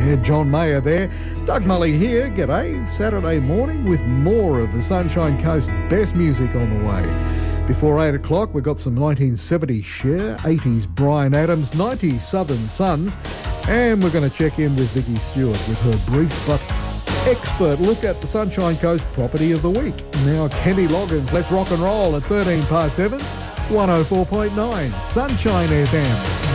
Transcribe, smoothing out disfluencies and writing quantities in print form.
Yeah, John Mayer there. Doug Mully here. G'day. Saturday morning with more of the Sunshine Coast best music on the way. Before 8 o'clock, we've got some 1970s Cher, 80s Bryan Adams, 90s Southern Sons, and we're going to check in with Vicky Stewart with her brief but expert look at the Sunshine Coast property of the week. Now, Kenny Loggins, let's rock and roll at 13 past 7, 104.9 Sunshine FM.